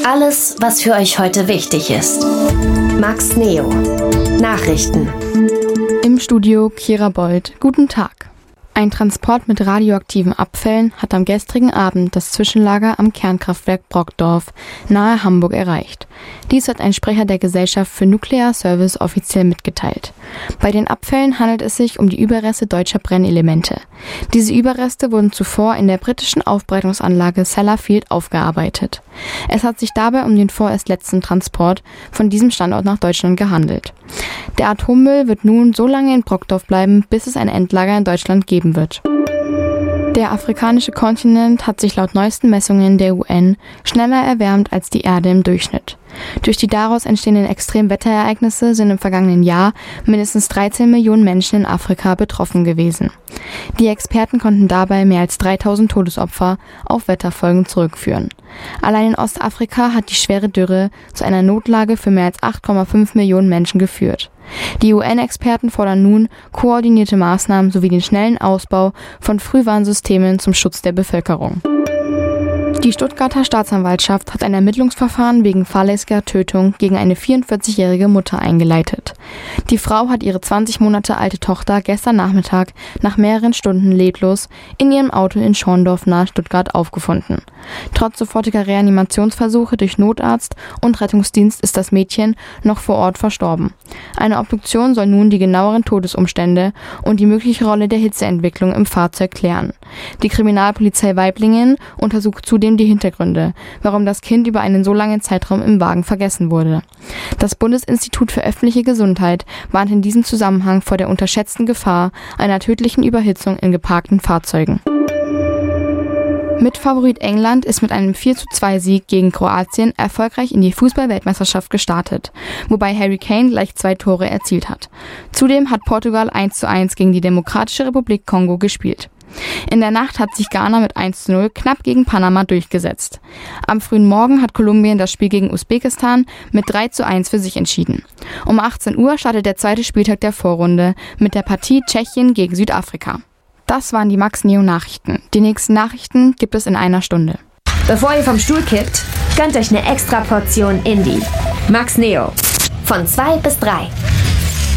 Alles, was für euch heute wichtig ist. Max Neo. Nachrichten. Im Studio Kira Bold. Guten Tag. Ein Transport mit radioaktiven Abfällen hat am gestrigen Abend das Zwischenlager am Kernkraftwerk Brockdorf nahe Hamburg erreicht. Dies hat ein Sprecher der Gesellschaft für Nuklearservice offiziell mitgeteilt. Bei den Abfällen handelt es sich um die Überreste deutscher Brennelemente. Diese Überreste wurden zuvor in der britischen Aufbereitungsanlage Sellafield aufgearbeitet. Es hat sich dabei um den vorerst letzten Transport von diesem Standort nach Deutschland gehandelt. Der Atommüll wird nun so lange in Brockdorf bleiben, bis es ein Endlager in Deutschland geben wird. Der afrikanische Kontinent hat sich laut neuesten Messungen der UN schneller erwärmt als die Erde im Durchschnitt. Durch die daraus entstehenden Extremwetterereignisse sind im vergangenen Jahr mindestens 13 Millionen Menschen in Afrika betroffen gewesen. Die Experten konnten dabei mehr als 3000 Todesopfer auf Wetterfolgen zurückführen. Allein in Ostafrika hat die schwere Dürre zu einer Notlage für mehr als 8,5 Millionen Menschen geführt. Die UN-Experten fordern nun koordinierte Maßnahmen sowie den schnellen Ausbau von Frühwarnsystemen zum Schutz der Bevölkerung. Die Stuttgarter Staatsanwaltschaft hat ein Ermittlungsverfahren wegen fahrlässiger Tötung gegen eine 44-jährige Mutter eingeleitet. Die Frau hat ihre 20 Monate alte Tochter gestern Nachmittag nach mehreren Stunden leblos in ihrem Auto in Schorndorf nahe Stuttgart aufgefunden. Trotz sofortiger Reanimationsversuche durch Notarzt und Rettungsdienst ist das Mädchen noch vor Ort verstorben. Eine Obduktion soll nun die genaueren Todesumstände und die mögliche Rolle der Hitzeentwicklung im Fahrzeug klären. Die Kriminalpolizei Waiblingen untersucht zudem die Hintergründe, warum das Kind über einen so langen Zeitraum im Wagen vergessen wurde. Das Bundesinstitut für öffentliche Gesundheit warnt in diesem Zusammenhang vor der unterschätzten Gefahr einer tödlichen Überhitzung in geparkten Fahrzeugen. Mitfavorit England ist mit einem 4:2-Sieg gegen Kroatien erfolgreich in die Fußball-Weltmeisterschaft gestartet, wobei Harry Kane gleich 2 Tore erzielt hat. Zudem hat Portugal 1:1 gegen die Demokratische Republik Kongo gespielt. In der Nacht hat sich Ghana mit 1:0 knapp gegen Panama durchgesetzt. Am frühen Morgen hat Kolumbien das Spiel gegen Usbekistan mit 3:1 für sich entschieden. Um 18 Uhr startet der zweite Spieltag der Vorrunde mit der Partie Tschechien gegen Südafrika. Das waren die Max Neo Nachrichten. Die nächsten Nachrichten gibt es in einer Stunde. Bevor ihr vom Stuhl kippt, gönnt euch eine extra Portion Indie. Max Neo. Von 2 bis 3.